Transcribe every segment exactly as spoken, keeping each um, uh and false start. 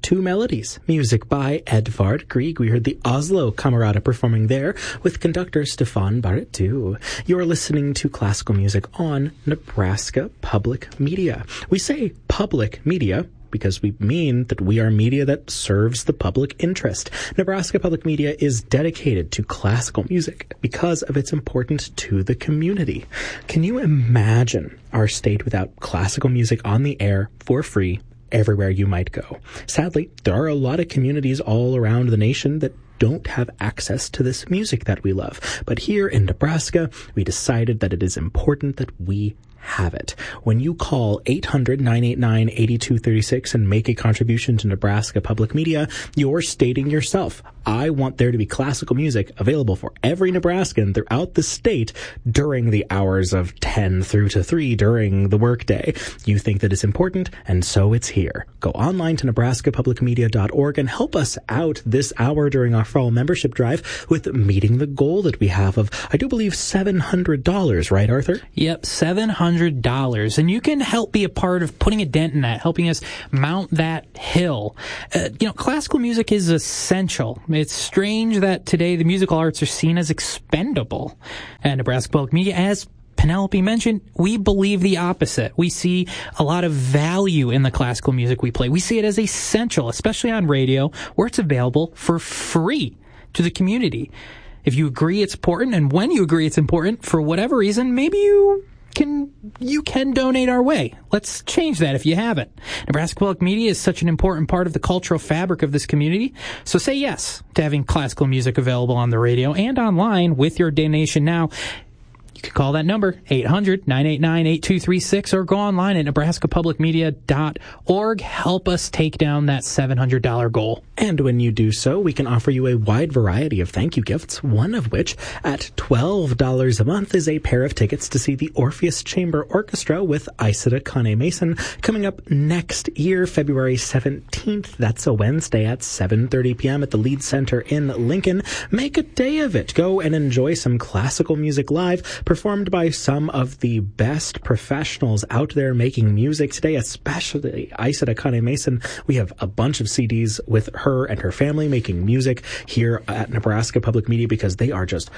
Two Melodies, music by Edvard Grieg. We heard the Oslo Camerata performing there with conductor Stefan Barretu. You're listening to classical music on Nebraska Public Media. We say public media because we mean that we are media that serves the public interest. Nebraska Public Media is dedicated to classical music because of its importance to the community. Can you imagine our state without classical music on the air for free everywhere you might go? Sadly, there are a lot of communities all around the nation that don't have access to this music that we love. But here in Nebraska, we decided that it is important that we have it. When you call eight hundred, nine eight nine, eight two three six and make a contribution to Nebraska Public Media, you're stating yourself, I want there to be classical music available for every Nebraskan throughout the state during the hours of ten through to three during the workday. You think that it's important, and so it's here. Go online to nebraska public media dot org and help us out this hour during our fall membership drive with meeting the goal that we have of, I do believe, seven hundred dollars, right, Arthur? Yep, seven hundred dollars. And you can help be a part of putting a dent in that, helping us mount that hill. Uh, you know, classical music is essential. It's strange that today the musical arts are seen as expendable. And Nebraska Public Media, as Penelope mentioned, we believe the opposite. We see a lot of value in the classical music we play. We see it as essential, especially on radio, where it's available for free to the community. If you agree it's important, and when you agree it's important, for whatever reason, maybe you can you can donate our way. Let's change that if you haven't. Nebraska Public Media is such an important part of the cultural fabric of this community, so say yes to having classical music available on the radio and online with your donation now. You can call that number, eight hundred, nine eight nine, eight two three six, or go online at nebraska public media dot org. Help us take down that seven hundred dollars goal. And when you do so, we can offer you a wide variety of thank you gifts, one of which, at twelve dollars a month, is a pair of tickets to see the Orpheus Chamber Orchestra with Isida Kane Mason coming up next year, February seventeenth. That's a Wednesday at seven thirty p.m. at the Lead Center in Lincoln. Make a day of it. Go and enjoy some classical music live, performed by some of the best professionals out there making music today, especially Isida Kane Mason. We have a bunch of C Ds with her and her family making music here at Nebraska Public Media because they are just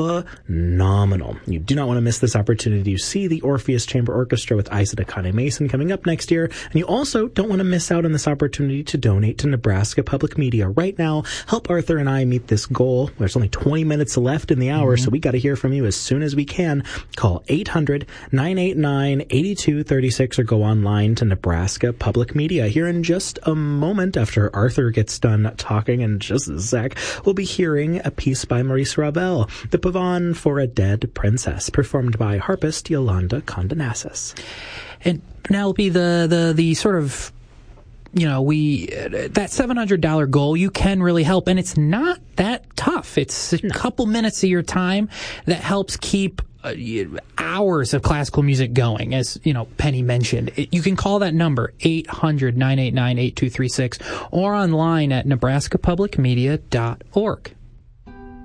phenomenal. You do not want to miss this opportunity to see the Orpheus Chamber Orchestra with Isida Kane Mason coming up next year. And you also don't want to miss out on this opportunity to donate to Nebraska Public Media right now. Help Arthur and I meet this goal. There's only twenty minutes left in the hour, mm-hmm. so we got to hear from you as soon as we can. Call eight hundred, nine eight nine, eight two three six or go online to Nebraska Public Media. Here in just a moment, after Arthur gets done talking in just a sec, we'll be hearing a piece by Maurice Ravel, The Pavane for a Dead Princess, performed by harpist Yolanda Condonassis. And Penelope, the, the, the sort of you know, we, uh, that seven hundred dollars goal, you can really help. And it's not that tough. It's a couple minutes of your time that helps keep uh, hours of classical music going. As, you know, Penny mentioned, it, you can call that number, eight hundred, nine eight nine, eight two three six, or online at nebraska public media dot org.